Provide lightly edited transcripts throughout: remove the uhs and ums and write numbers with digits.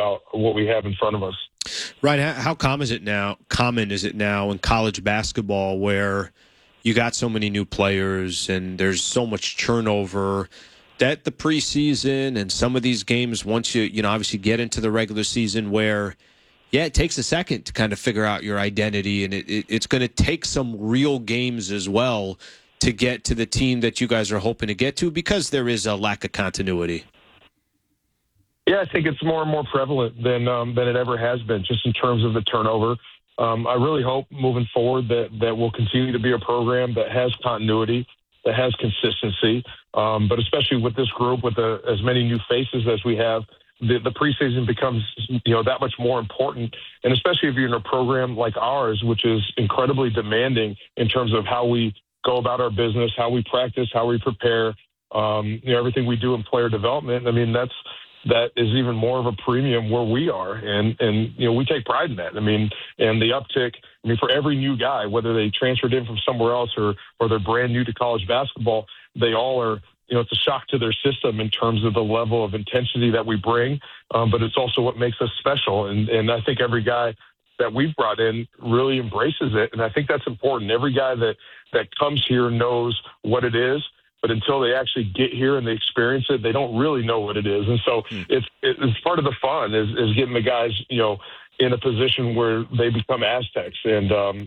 about what we have in front of us. Right. How common is it now in college basketball where you got so many new players and there's so much turnover that the preseason and some of these games, once you obviously get into the regular season where, yeah, it takes a second to kind of figure out your identity, and it's going to take some real games as well to get to the team that you guys are hoping to get to because there is a lack of continuity. Yeah, I think it's more and more prevalent than it ever has been, just in terms of the turnover. I really hope moving forward that we'll continue to be a program that has continuity, that has consistency, but especially with this group, with as many new faces as we have, the preseason becomes that much more important, and especially if you're in a program like ours, which is incredibly demanding in terms of how we go about our business, how we practice, how we prepare, everything we do in player development. I mean, that is even more of a premium where we are, and we take pride in that. I mean, and the uptick. I mean, for every new guy, whether they transferred in from somewhere else or they're brand new to college basketball, they all are. It's a shock to their system in terms of the level of intensity that we bring, but it's also what makes us special. And I think every guy that we've brought in really embraces it, and I think that's important. Every guy that comes here knows what it is, but until they actually get here and they experience it, they don't really know what it is. And so it's part of the fun is getting the guys, in a position where they become Aztecs. And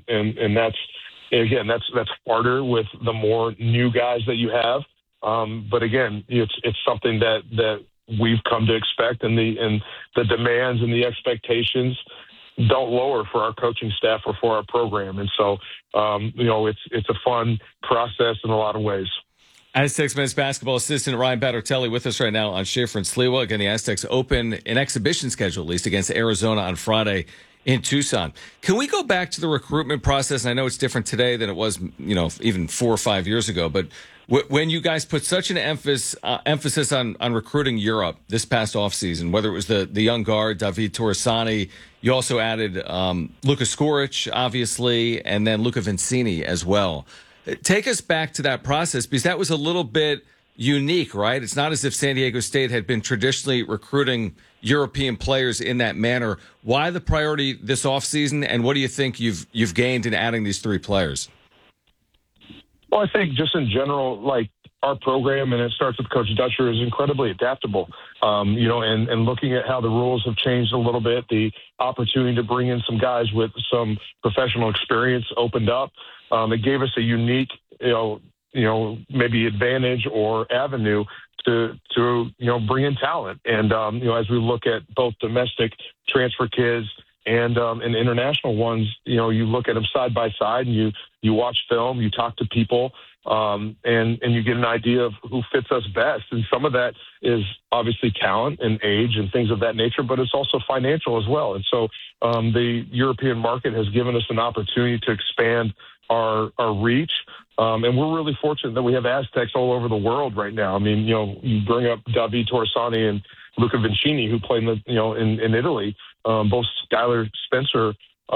that's harder with the more new guys that you have. But again, it's something that we've come to expect, and the demands and the expectations don't lower for our coaching staff or for our program. And so, it's a fun process in a lot of ways. Aztecs men's basketball assistant Ryan Battertelli with us right now on Schaefer and Sliwa. Again, the Aztecs open an exhibition schedule, at least, against Arizona on Friday in Tucson. Can we go back to the recruitment process? And I know it's different today than it was, even 4 or 5 years ago. But when you guys put such an emphasis on recruiting Europe this past offseason, whether it was the young guard, David Torresani, you also added Luka Skoric, obviously, and then Luca Vincini as well. Take us back to that process, because that was a little bit unique, right? It's not as if San Diego State had been traditionally recruiting European players in that manner. Why the priority this offseason, and what do you think you've gained in adding these 3 players? Well, I think just in general, like our program, and it starts with Coach Dutcher, is incredibly adaptable. And looking at how the rules have changed a little bit, the opportunity to bring in some guys with some professional experience opened up. It gave us a unique, maybe advantage or avenue to bring in talent. And, as we look at both domestic transfer kids and international ones, you look at them side by side, and you watch film, you talk to people, and you get an idea of who fits us best. And some of that is obviously talent and age and things of that nature, but it's also financial as well. And so the European market has given us an opportunity to expand our reach. And we're really fortunate that we have Aztecs all over the world right now. I mean, you bring up David Torresani and Luca Vincini, who played in Italy. Both Skylar Spencer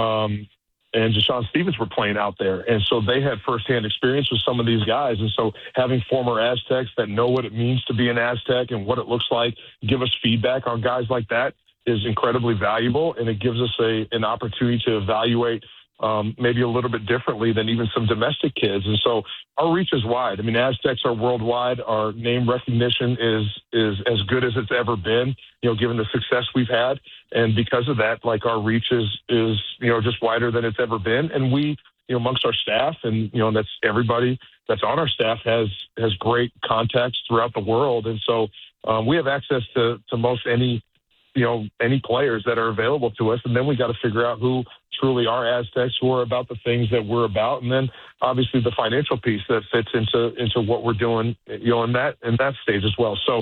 and Jashawn Stevens were playing out there. And so they had firsthand experience with some of these guys. And so having former Aztecs that know what it means to be an Aztec and what it looks like, give us feedback on guys like that is incredibly valuable. And it gives us an opportunity to evaluate maybe a little bit differently than even some domestic kids. And so our reach is wide. I mean, Aztecs are worldwide. Our name recognition is as good as it's ever been, given the success we've had. And because of that, like, our reach is just wider than it's ever been. And we, amongst our staff, and, that's everybody that's on our staff has great contacts throughout the world. And so we have access to most any players that are available to us. And then we got to figure out who truly are Aztecs, who are about the things that we're about. And then obviously the financial piece that fits into what we're doing, in that stage as well. So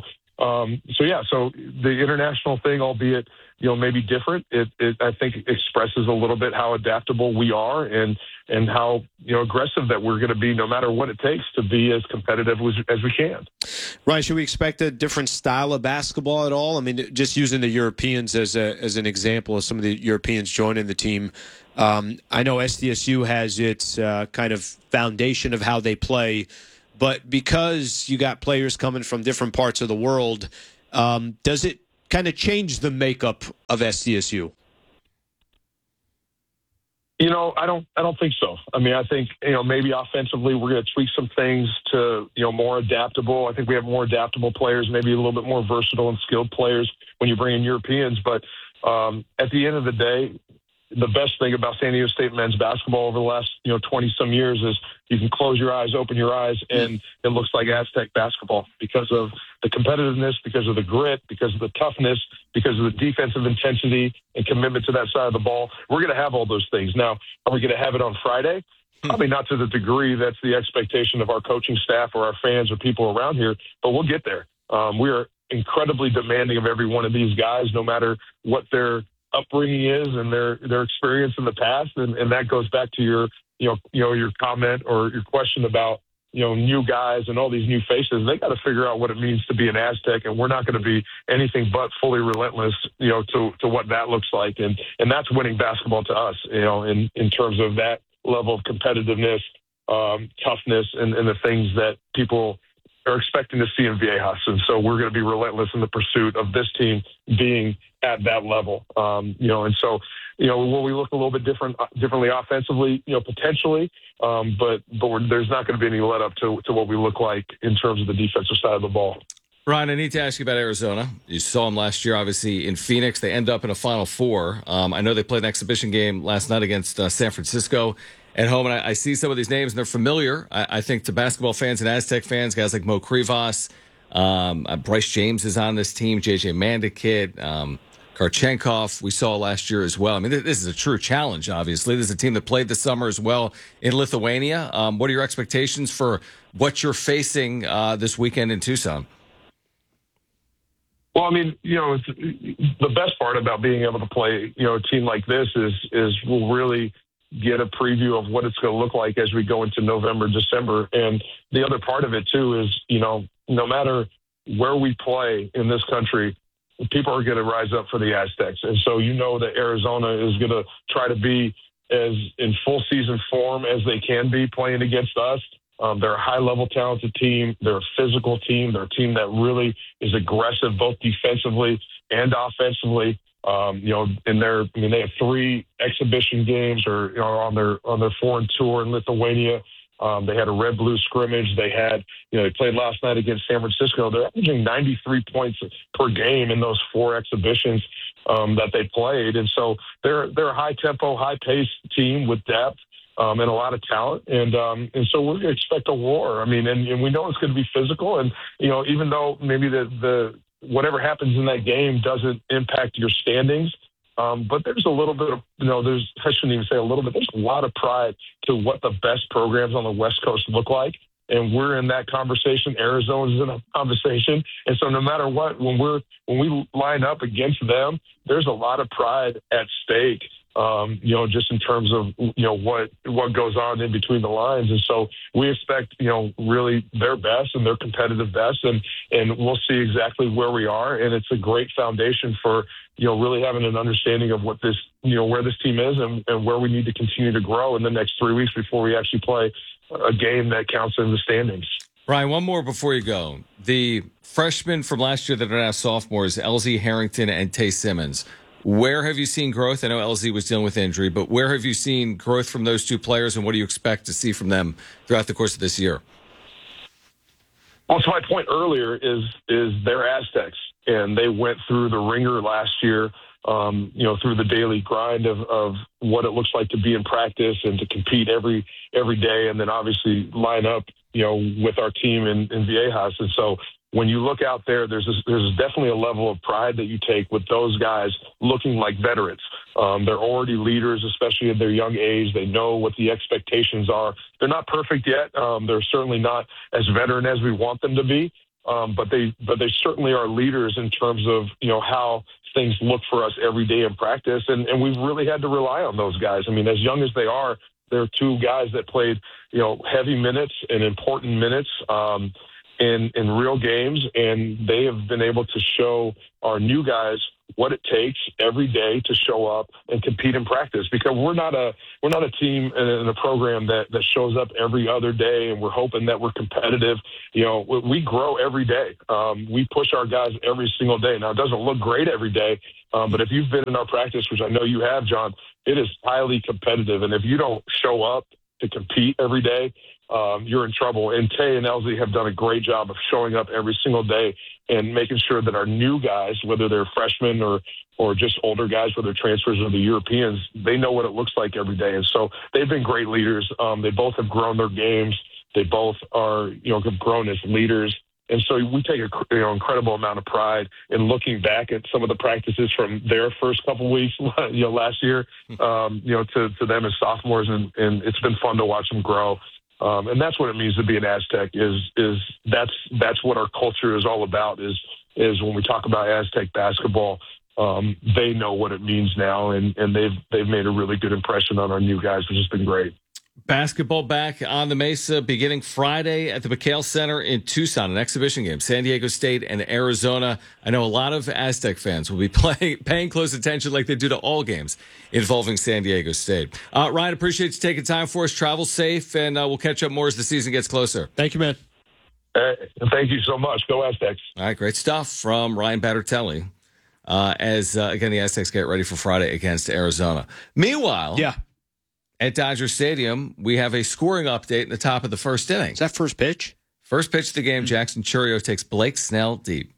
the international thing, albeit, maybe different, it I think expresses a little bit how adaptable we are and how, aggressive that we're going to be, no matter what it takes to be as competitive as we can. Ryan, should we expect a different style of basketball at all? I mean, just using the Europeans as an example of some of the Europeans joining the team. I know SDSU has its kind of foundation of how they play, but because you got players coming from different parts of the world, does it kind of change the makeup of SDSU? I don't think so. I mean, I think, maybe offensively we're going to tweak some things to, more adaptable. I think we have more adaptable players, maybe a little bit more versatile and skilled players when you bring in Europeans. But at the end of the day, the best thing about San Diego State men's basketball over the last, 20-some years is you can close your eyes, open your eyes, and it looks like Aztec basketball because of the competitiveness, because of the grit, because of the toughness, because of the defensive intensity and commitment to that side of the ball. We're going to have all those things. Now, are we going to have it on Friday? Probably not to the degree that's the expectation of our coaching staff or our fans or people around here, but we'll get there. We are incredibly demanding of every one of these guys, no matter what their upbringing is and their experience in the past, and that goes back to your your comment or your question about new guys and all these new faces. They got to figure out what it means to be an Aztec, and we're not going to be anything but fully relentless to what that looks like, and that's winning basketball to us in terms of that level of competitiveness, toughness, and the things that people are expecting to see in Viejas. And so we're going to be relentless in the pursuit of this team being at that level. And so, will we look a little bit differently offensively, potentially, but there's not going to be any let up to what we look like in terms of the defensive side of the ball. Ryan, I need to ask you about Arizona. You saw them last year, obviously, in Phoenix. They end up in a Final Four. I know they played an exhibition game last night against San Francisco at home, and I see some of these names, and they're familiar, I think, to basketball fans and Aztec fans, guys like Mo Krivas. Bryce James is on this team, J.J. Mandikit, Karchenkov, we saw last year as well. I mean, this is a true challenge, obviously. This is a team that played this summer as well in Lithuania. What are your expectations for what you're facing this weekend in Tucson? Well, I mean, it's, the best part about being able to play, a team like this is we'll really get a preview of what it's going to look like as we go into November, December. And the other part of it, too, is, no matter where we play in this country, people are going to rise up for the Aztecs. And so that Arizona is going to try to be as in full season form as they can be playing against us. They're a high-level talented team. They're a physical team. They're a team that really is aggressive both defensively and offensively. They have 3 exhibition games or on their foreign tour in Lithuania. They had a red-blue scrimmage. They had, they played last night against San Francisco. They're averaging 93 points per game in those 4 exhibitions that they played. And so they're a high-tempo, high-paced team with depth and a lot of talent. And so we're going to expect a war. I mean, and we know it's going to be physical. And, even though maybe the whatever happens in that game doesn't impact your standings, but there's a little bit of, I shouldn't even say a little bit, there's a lot of pride to what the best programs on the West Coast look like. And we're in that conversation. Arizona's in a conversation. And so no matter what, when we line up against them, there's a lot of pride at stake, just in terms of, what goes on in between the lines. And so we expect, really their best and their competitive best. And we'll see exactly where we are. And it's a great foundation for, really having an understanding of what this, where this team is and where we need to continue to grow in the next 3 weeks before we actually play a game that counts in the standings. Ryan, one more before you go. The freshmen from last year that are now sophomores, LZ Harrington and Tay Simmons, where have you seen growth? I know LZ was dealing with injury, but where have you seen growth from those 2 players, and what do you expect to see from them throughout the course of this year? Well, to my point earlier is they're Aztecs, and they went through the ringer last year, through the daily grind of what it looks like to be in practice and to compete every day, and then obviously line up, with our team in Viejas. And so when you look out there, there's definitely a level of pride that you take with those guys looking like veterans. They're already leaders, especially at their young age. They know what the expectations are. They're not perfect yet. They're certainly not as veteran as we want them to be. But they certainly are leaders in terms of, how things look for us every day in practice. And we've really had to rely on those guys. I mean, as young as they are, they're 2 guys that played, heavy minutes and important minutes in real games. And they have been able to show our new guys what it takes every day to show up and compete in practice, because we're not a team in a program that shows up every other day and we're hoping that we're competitive. We grow every day. We push our guys every single day. Now, it doesn't look great every day, but if you've been in our practice, which I know you have, John, it is highly competitive. And if you don't show up to compete every day, you're in trouble. And Tay and Elsie have done a great job of showing up every single day and making sure that our new guys, whether they're freshmen or just older guys, whether transfers or the Europeans, they know what it looks like every day. And so they've been great leaders. They both have grown their games. They both are, have grown as leaders. And so we take an incredible amount of pride in looking back at some of the practices from their first couple weeks, last year, to them as sophomores. And it's been fun to watch them grow. And that's what it means to be an Aztec is that's what our culture is all about is when we talk about Aztec basketball, they know what it means now. And they've made a really good impression on our new guys, which has been great. Basketball back on the Mesa beginning Friday at the McHale Center in Tucson, an exhibition game, San Diego State and Arizona. I know a lot of Aztec fans will be paying close attention like they do to all games involving San Diego State. Ryan, appreciate you taking time for us. Travel safe, and we'll catch up more as the season gets closer. Thank you, man. Thank you so much. Go Aztecs. All right, great stuff from Ryan Battertelli again, the Aztecs get ready for Friday against Arizona. Meanwhile, at Dodger Stadium, we have a scoring update in the top of the first inning. Is that first pitch? First pitch of the game, Jackson Chourio takes Blake Snell deep.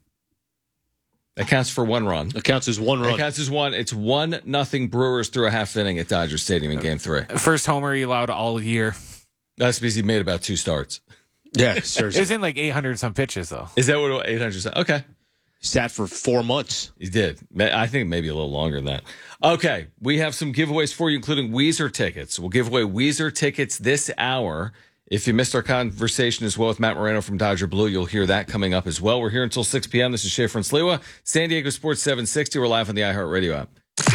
That counts for one run. It counts as one run. It counts as one. It's 1-0 Brewers through a half inning at Dodger Stadium in Game 3. First homer he allowed all year. That's because he made about 2 starts. Yeah, seriously. It was in like 800-some pitches, though. Is that what 800? Okay. He sat for 4 months. He did. I think maybe a little longer than that. Okay, we have some giveaways for you, including Weezer tickets. We'll give away Weezer tickets this hour. If you missed our conversation as well with Matt Moreno from Dodger Blue, you'll hear that coming up as well. We're here until 6 p.m. This is Schaefer and Sliwa, San Diego Sports 760. We're live on the iHeartRadio app.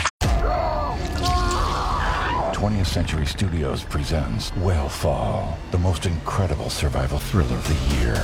20th Century Studios presents Whale the most incredible survival thriller of the year.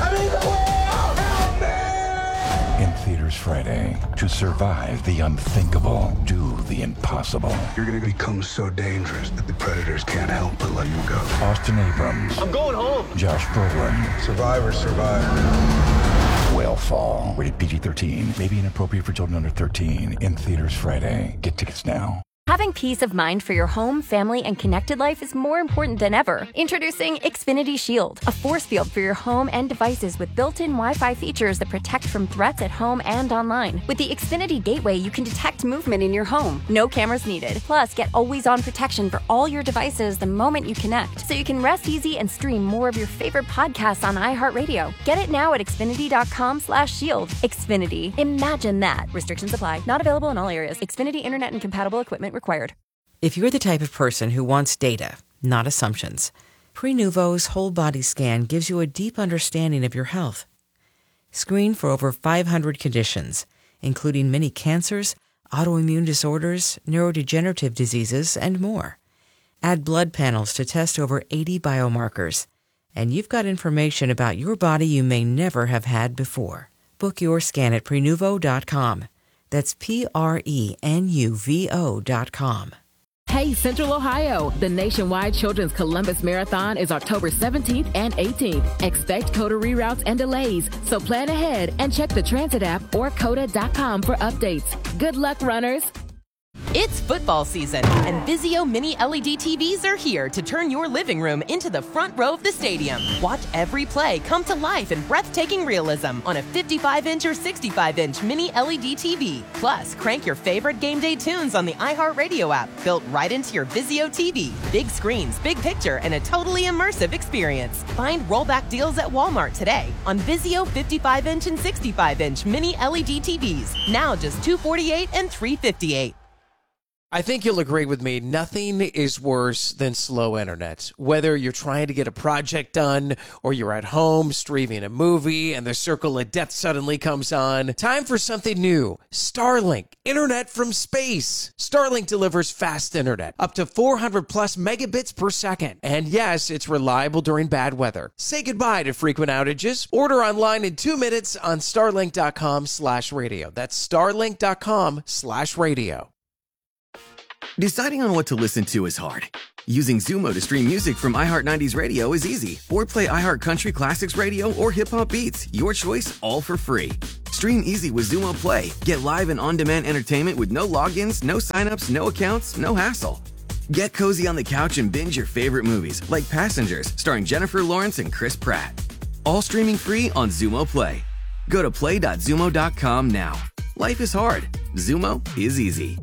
In theaters Friday. To survive the unthinkable, do the impossible. You're going to become so dangerous that the predators can't help but let you go. Austin Abrams. I'm going home. Josh Brolin. Survivors survive. Whale. Rated PG-13. May be inappropriate for children under 13. In theaters Friday. Get tickets now. Having peace of mind for your home, family, and connected life is more important than ever. Introducing Xfinity Shield, a force field for your home and devices with built-in Wi-Fi features that protect from threats at home and online. With the Xfinity Gateway, you can detect movement in your home. No cameras needed. Plus, get always-on protection for all your devices the moment you connect, so you can rest easy and stream more of your favorite podcasts on iHeartRadio. Get it now at Xfinity.com/shield. Xfinity. Imagine that. Restrictions apply. Not available in all areas. Xfinity Internet and compatible equipment required. If you're the type of person who wants data, not assumptions, Prenuvo's whole body scan gives you a deep understanding of your health. Screen for over 500 conditions, including many cancers, autoimmune disorders, neurodegenerative diseases, and more. Add blood panels to test over 80 biomarkers, and you've got information about your body you may never have had before. Book your scan at Prenuvo.com. That's Prenuvo.com. Hey, Central Ohio! The nationwide Children's Columbus Marathon is October 17th and 18th. Expect COTA reroutes and delays, so plan ahead and check the transit app or COTA.com for updates. Good luck, runners! It's football season, and Vizio Mini LED TVs are here to turn your living room into the front row of the stadium. Watch every play come to life in breathtaking realism on a 55-inch or 65-inch Mini LED TV. Plus, crank your favorite game day tunes on the iHeartRadio app, built right into your Vizio TV. Big screens, big picture, and a totally immersive experience. Find rollback deals at Walmart today on Vizio 55-inch and 65-inch Mini LED TVs. Now just $248 and $358. I think you'll agree with me. Nothing is worse than slow internet. Whether you're trying to get a project done or you're at home streaming a movie and the circle of death suddenly comes on, time for something new. Starlink, internet from space. Starlink delivers fast internet, up to 400 plus megabits per second. And yes, it's reliable during bad weather. Say goodbye to frequent outages. Order online in 2 minutes on starlink.com/radio. That's starlink.com/radio. Deciding on what to listen to is hard. Using Zumo to stream music from iHeart 90s Radio is easy. Or play iHeart Country Classics Radio or Hip Hop Beats. Your choice, all for free. Stream easy with Zumo Play. Get live and on-demand entertainment with no logins, no signups, no accounts, no hassle. Get cozy on the couch and binge your favorite movies, like Passengers, starring Jennifer Lawrence and Chris Pratt. All streaming free on Zumo Play. Go to play.zumo.com now. Life is hard. Zumo is easy.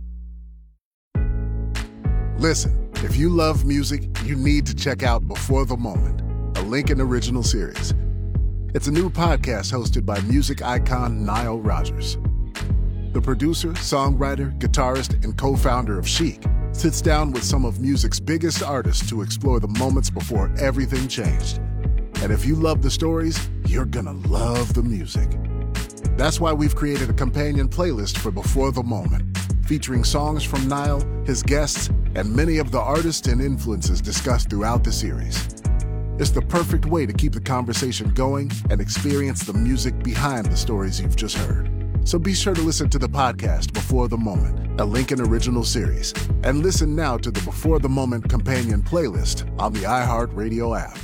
Listen, if you love music, you need to check out Before the Moment, a Lincoln original series. It's a new podcast hosted by music icon Nile Rodgers. The producer, songwriter, guitarist, and co-founder of Chic sits down with some of music's biggest artists to explore the moments before everything changed. And if you love the stories, you're gonna love the music. That's why we've created a companion playlist for Before the Moment, featuring songs from Nile, his guests, and many of the artists and influences discussed throughout the series. It's the perfect way to keep the conversation going and experience the music behind the stories you've just heard. So be sure to listen to the podcast Before the Moment, a Lincoln original series, and listen now to the Before the Moment companion playlist on the iHeartRadio app.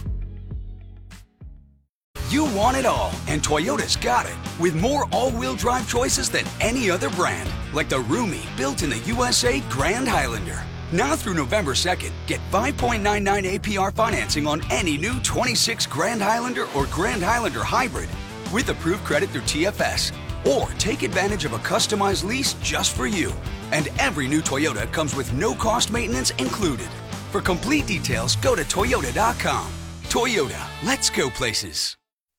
You want it all, and Toyota's got it. With more all-wheel drive choices than any other brand, like the roomy, built-in-the-USA Grand Highlander. Now through November 2nd, get 5.99 APR financing on any new 26 Grand Highlander or Grand Highlander Hybrid with approved credit through TFS. Or take advantage of a customized lease just for you. And every new Toyota comes with no-cost maintenance included. For complete details, go to Toyota.com. Toyota, let's go places.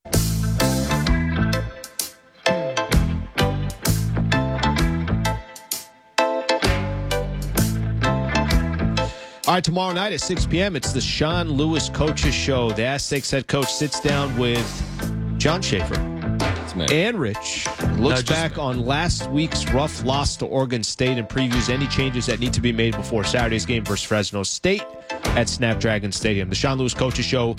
All right, tomorrow night at 6 p.m., it's the Sean Lewis Coaches Show. The Aztecs head coach sits down with John Schaefer and Rich, looks back on last week's rough loss to Oregon State and previews any changes that need to be made before Saturday's game versus Fresno State at Snapdragon Stadium. The Sean Lewis Coaches Show,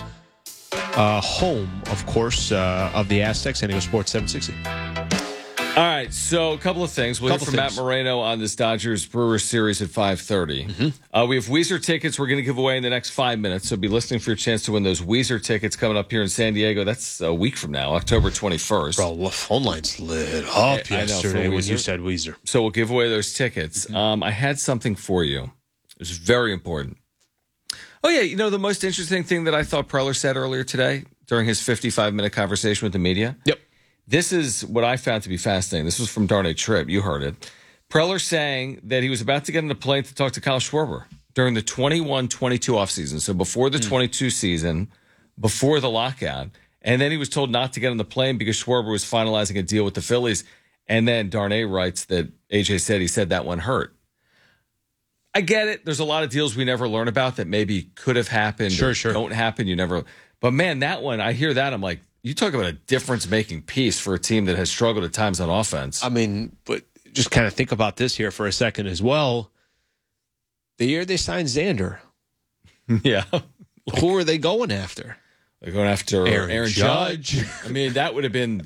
home, of course, of the Aztecs, San Diego Sports 760. All right, so a couple of things. We'll hear from Matt Moreno on this Dodgers-Brewers series at 5:30. Mm-hmm. We have Weezer tickets we're going to give away in the next 5 minutes, so be listening for your chance to win those Weezer tickets coming up here in San Diego. That's a week from now, October 21st. Bro, the phone lines lit up yesterday when you said Weezer. So we'll give away those tickets. Mm-hmm. I had something for you. It was very important. Oh, yeah, you know the most interesting thing that I thought Preller said earlier today during his 55-minute conversation with the media? Yep. This is what I found to be fascinating. This was from Darnay Tripp. You heard it. Preller saying that he was about to get on a plane to talk to Kyle Schwarber during the 21-22 offseason. So before the 22 season, before the lockout. And then he was told not to get on the plane because Schwarber was finalizing a deal with the Phillies. And then Darnay writes that AJ said he said that one hurt. I get it. There's a lot of deals we never learn about that maybe could have happened. Sure. Don't happen. You never. But man, that one, I hear that. I'm like, you talk about a difference-making piece for a team that has struggled at times on offense. I mean, but just kind of think about this here for a second as well. The year they signed Xander. Yeah. Who are they going after? They're going after Aaron Judge. I mean, that would have been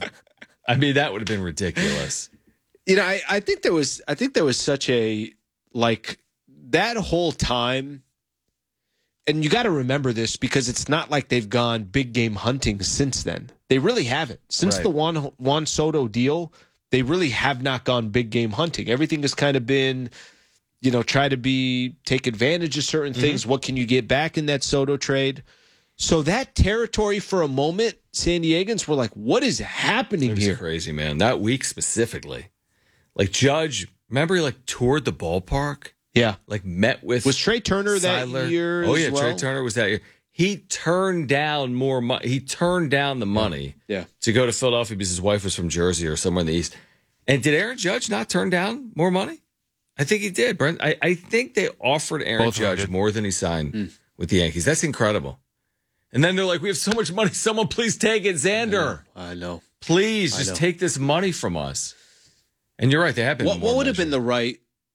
ridiculous. You know, I think there was such a, like, that whole time. And you got to remember this because it's not like they've gone big game hunting since then. They really haven't. Since the Juan Soto deal, they really have not gone big game hunting. Everything has kind of been, you know, try to take advantage of certain things. What can you get back in that Soto trade? So that territory for a moment, San Diegans were like, what is happening here? Crazy, man. That week specifically. Like Judge, remember he like toured the ballpark? Yeah. Like met with Was Trey Turner Seidler. that year Oh, yeah, as well? Trey Turner was that year. He turned down more money. He turned down the money to go to Philadelphia because his wife was from Jersey or somewhere in the East. And did Aaron Judge not turn down more money? I think he did, Brent. I think they offered Aaron Both Judge more than he signed with the Yankees. That's incredible. And then they're like, we have so much money. Someone please take it. Xander. I know. Please just take this money from us. And you're right. They have been. What would have been the right?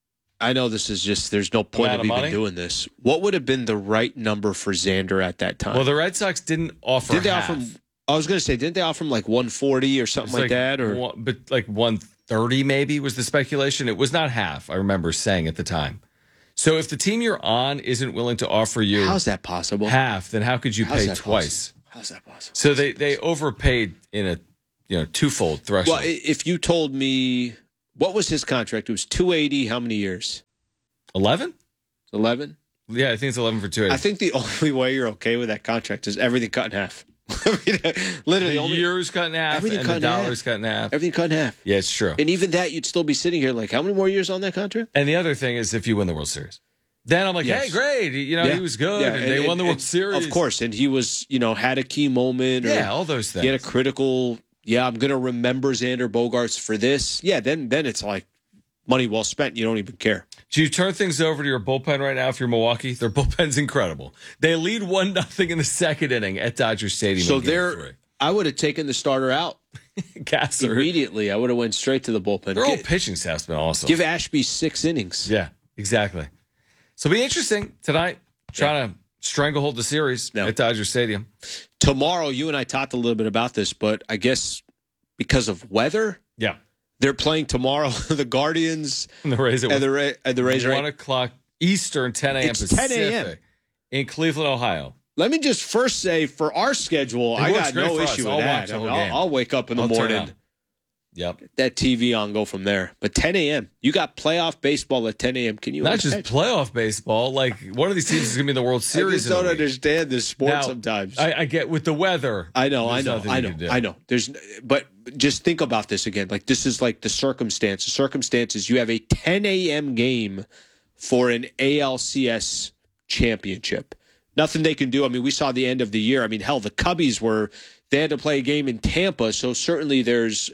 I know this is just, there's no point of even doing this. What would have been the right number for Xander at that time? Well, the Red Sox didn't offer Did they half. offer him? I was going to say, didn't they offer him like 140 or something like that? Or but like 130 maybe was the speculation. It was not half, I remember saying at the time. So if the team you're on isn't willing to offer you how's that possible? Half, then how could you pay twice? How's that possible? So they overpaid in a twofold threshold. Well, if you told me, what was his contract? It was 280. How many years? 11? 11? Yeah, I think it's 11 for 280. I think the only way you're okay with that contract is everything cut in half. Literally, the years cut in half and the dollars cut in half. Everything cut in half. Yeah, it's true. And even that, you'd still be sitting here like, how many more years on that contract? And the other thing is, if you win the World Series, then I'm like, hey, great. He was good. Yeah. And they won the World Series. Of course. And he was, had a key moment. Yeah, all those things. He had a critical, I'm going to remember Xander Bogaerts for this. Yeah, then it's like money well spent. You don't even care. Do you turn things over to your bullpen right now if you're Milwaukee? Their bullpen's incredible. They lead 1-0 in the second inning at Dodger Stadium. So I would have taken the starter out. Gasser. Immediately. I would have went straight to the bullpen. Their whole pitching staff's been awesome. Give Ashby 6 innings. Yeah, exactly. So it'll be interesting tonight, trying to stranglehold the series at Dodger Stadium. Tomorrow, you and I talked a little bit about this, but I guess because of weather, they're playing tomorrow. The Guardians and the Rays and the Rays 1 o'clock Eastern, 10 a.m. It's 10 a.m. in Cleveland, Ohio. Let me just first say, for our schedule, I got no issue with that. I'll wake up in the morning. Yep. Get that TV on, go from there. But 10 a.m. You got playoff baseball at 10 a.m. Can you Not just playoff baseball. Like, one of these teams is going to be in the World Series. I just don't understand this sport sometimes. I get with the weather. I know. But just think about this again. Like, this is like the circumstance. The circumstances, you have a 10 a.m. game for an ALCS championship. Nothing they can do. I mean, we saw the end of the year. I mean, hell, the Cubbies they had to play a game in Tampa, so certainly Cubbies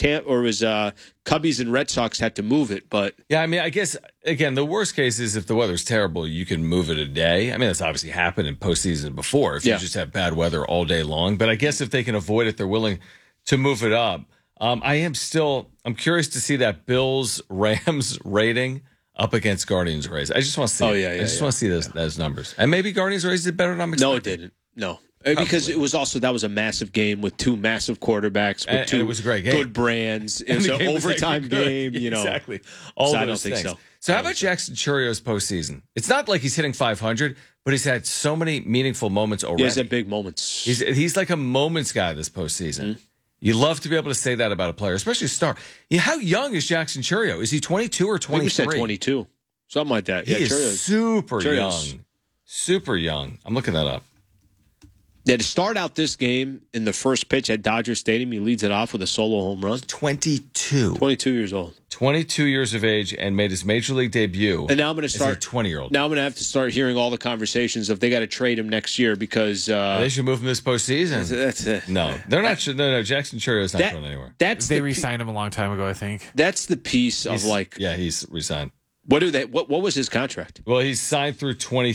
and Red Sox had to move it. But yeah, I mean, I guess again, the worst case is if the weather's terrible, you can move it a day. I mean, that's obviously happened in postseason before. If you just have bad weather all day long, but I guess if they can avoid it, they're willing to move it up. I'm curious to see that Bills Rams rating up against Guardians Rays. I just want to see. I just want to see those numbers. And maybe Guardians Rays did better than I'm expecting. No, it didn't. No. Because it was also, that was a massive game with two massive quarterbacks, with two it was a great game. Good brands. It was an overtime game, Exactly. All I don't those think things. so. So how about Jackson Churrio's postseason? It's not like he's hitting 500, but he's had so many meaningful moments already. He has had big moments. He's like a moments guy this postseason. You love to be able to say that about a player, especially a star. How young is Jackson Chourio? Is he 22 or 23? I think we said 22. Something like that. He is super young. Super young. I'm looking that up. Yeah, to start out this game in the first pitch at Dodger Stadium, he leads it off with a solo home run. 22 years old. 22 years of age and made his major league debut. And now I'm going to start. As a 20-year-old. Now I'm going to have to start hearing all the conversations of they got to trade him next year because they should move him this postseason. That's it. No, they're not. No, Jackson Chourio is not going anywhere. They re-signed him a long time ago, I think. That's the piece of he's re-signed. What was his contract? Well, he's signed through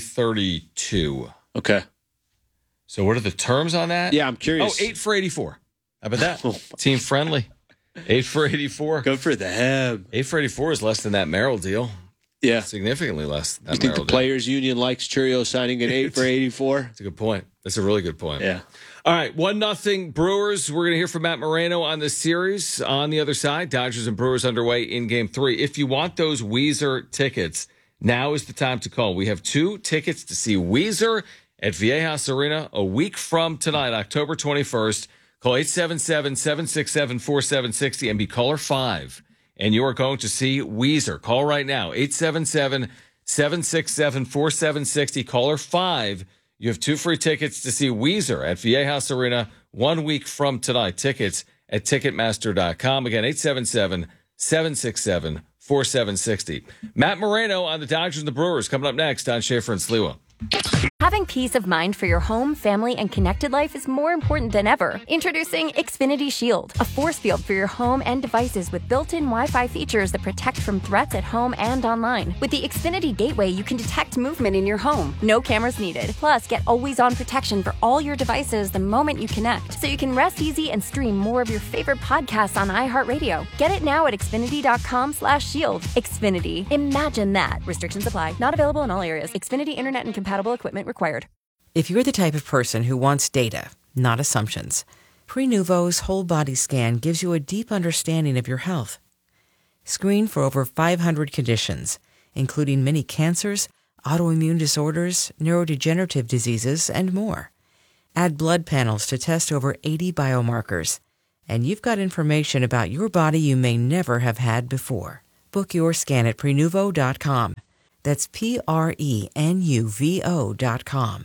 2032. Okay. So what are the terms on that? Yeah, I'm curious. 8 for 84. How about that? Team friendly. 8 for 84. Good for them. 8 for 84 is less than that Merrill deal. Yeah. Significantly less than that Merrill deal. You think the Players Union likes Chourio signing an 8 for 84? That's a good point. That's a really good point. Yeah. All right, 1-0 Brewers. We're going to hear from Matt Moreno on this series. On the other side, Dodgers and Brewers underway in Game 3. If you want those Weezer tickets, now is the time to call. We have 2 tickets to see Weezer at Viejas Arena a week from tonight, October 21st. Call 877-767-4760 and be caller 5. And you are going to see Weezer. Call right now, 877-767-4760. Caller 5. You have 2 free tickets to see Weezer at Viejas Arena 1 week from tonight. Tickets at Ticketmaster.com. Again, 877-767-4760. Matt Moreno on the Dodgers and the Brewers coming up next on Schaefer and Sliwa. Having peace of mind for your home, family, and connected life is more important than ever. Introducing Xfinity Shield, a force field for your home and devices with built-in Wi-Fi features that protect from threats at home and online. With the Xfinity Gateway, you can detect movement in your home. No cameras needed. Plus, get always-on protection for all your devices the moment you connect, so you can rest easy and stream more of your favorite podcasts on iHeartRadio. Get it now at Xfinity.com/shield. Xfinity. Imagine that. Restrictions apply. Not available in all areas. Xfinity Internet and compatible equipment required. If you're the type of person who wants data, not assumptions, Prenuvo's whole body scan gives you a deep understanding of your health. Screen for over 500 conditions, including many cancers, autoimmune disorders, neurodegenerative diseases, and more. Add blood panels to test over 80 biomarkers, and you've got information about your body you may never have had before. Book your scan at Prenuvo.com. That's Prenuvo.com.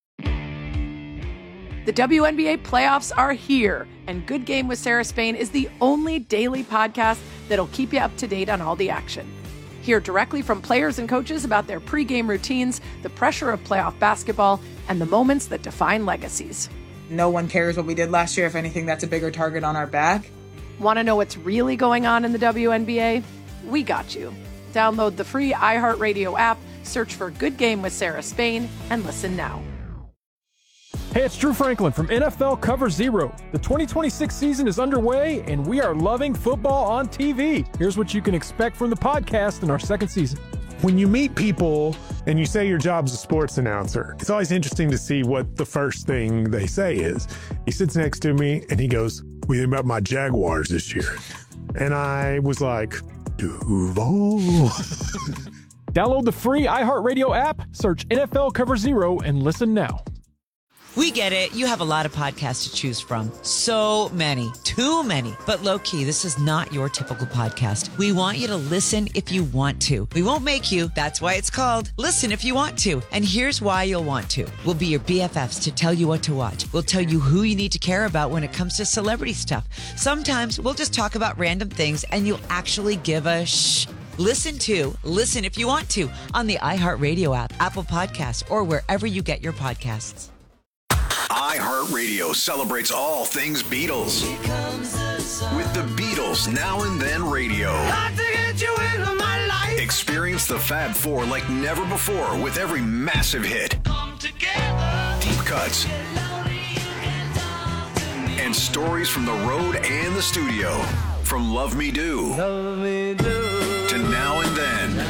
The WNBA playoffs are here, and Good Game with Sarah Spain is the only daily podcast that'll keep you up to date on all the action. Hear directly from players and coaches about their pregame routines, the pressure of playoff basketball, and the moments that define legacies. No one cares what we did last year. If anything, that's a bigger target on our back. Want to know what's really going on in the WNBA? We got you. Download the free iHeartRadio app, search for Good Game with Sarah Spain, and listen now. Hey, it's Drew Franklin from NFL Cover Zero. The 2026 season is underway, and we are loving football on TV. Here's what you can expect from the podcast in our second season. When you meet people and you say your job's a sports announcer, it's always interesting to see what the first thing they say is. He sits next to me, and he goes, "What do you think about my Jaguars this year?" And I was like, Duval. Download the free iHeartRadio app, search NFL Cover Zero, and listen now. We get it. You have a lot of podcasts to choose from. So many. Too many. But low-key, this is not your typical podcast. We want you to listen if you want to. We won't make you. That's why it's called Listen If You Want To. And here's why you'll want to. We'll be your BFFs to tell you what to watch. We'll tell you who you need to care about when it comes to celebrity stuff. Sometimes we'll just talk about random things and you'll actually give a shh. Listen If You Want To on the iHeartRadio app, Apple Podcasts, or wherever you get your podcasts. iHeartRadio celebrates all things Beatles with the Beatles Now and Then Radio. Experience the Fab Four like never before with every massive hit, deep cuts, and stories from the road and the studio. From Love Me Do to Now and Then.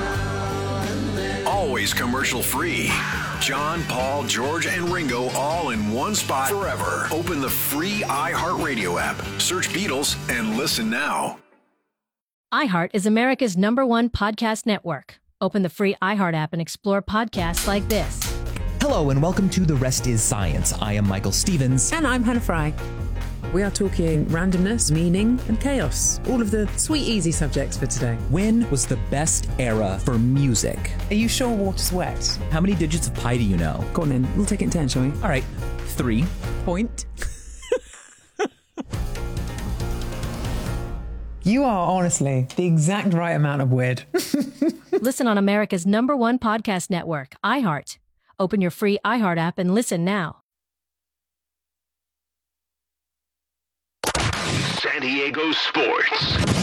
Always commercial free. John, Paul, George, and Ringo all in one spot forever. Open the free iHeartRadio app. Search Beatles and listen now. iHeart is America's #1 podcast network. Open the free iHeart app and explore podcasts like this. Hello and welcome to The Rest is Science. I am Michael Stevens. And I'm Hannah Fry. We are talking randomness, meaning, and chaos. All of the sweet, easy subjects for today. When was the best era for music? Are you sure water's wet? How many digits of pi do you know? Go on then. We'll take it in turn, shall we? All right. 3. Point. You are honestly the exact right amount of weird. Listen on America's #1 podcast network, iHeart. Open your free iHeart app and listen now. San Diego Sports.